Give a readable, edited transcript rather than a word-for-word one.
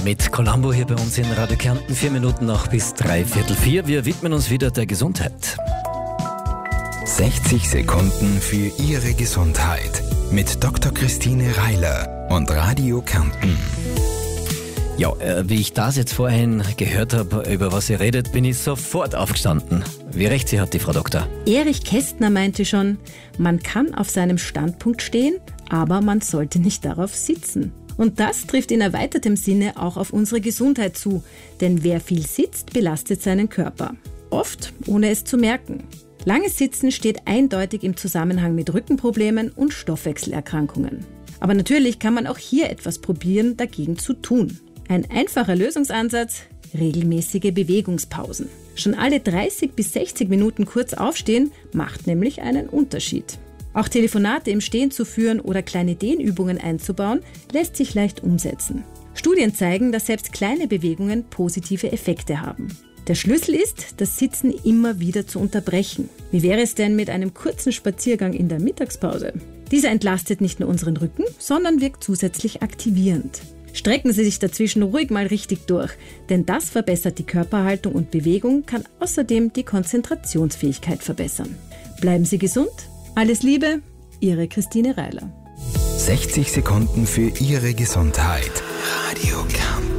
Mit Columbo hier bei uns in Radio Kärnten, 4 Minuten noch bis 3/4. Wir widmen uns wieder der Gesundheit. 60 Sekunden für Ihre Gesundheit mit Dr. Christine Reiler und Radio Kärnten. Ja, wie ich das jetzt vorhin gehört habe, über was ihr redet, bin ich sofort aufgestanden. Wie recht sie hat, die Frau Doktor. Erich Kästner meinte schon, man kann auf seinem Standpunkt stehen, aber man sollte nicht darauf sitzen. Und das trifft in erweitertem Sinne auch auf unsere Gesundheit zu, denn wer viel sitzt, belastet seinen Körper. Oft ohne es zu merken. Langes Sitzen steht eindeutig im Zusammenhang mit Rückenproblemen und Stoffwechselerkrankungen. Aber natürlich kann man auch hier etwas probieren, dagegen zu tun. Ein einfacher Lösungsansatz: regelmäßige Bewegungspausen. Schon alle 30 bis 60 Minuten kurz aufstehen, macht nämlich einen Unterschied. Auch Telefonate im Stehen zu führen oder kleine Dehnübungen einzubauen, lässt sich leicht umsetzen. Studien zeigen, dass selbst kleine Bewegungen positive Effekte haben. Der Schlüssel ist, das Sitzen immer wieder zu unterbrechen. Wie wäre es denn mit einem kurzen Spaziergang in der Mittagspause? Dieser entlastet nicht nur unseren Rücken, sondern wirkt zusätzlich aktivierend. Strecken Sie sich dazwischen ruhig mal richtig durch, denn das verbessert die Körperhaltung und Bewegung, kann außerdem die Konzentrationsfähigkeit verbessern. Bleiben Sie gesund, alles Liebe, Ihre Christine Reiler. 60 Sekunden für Ihre Gesundheit. Radio Kärnten.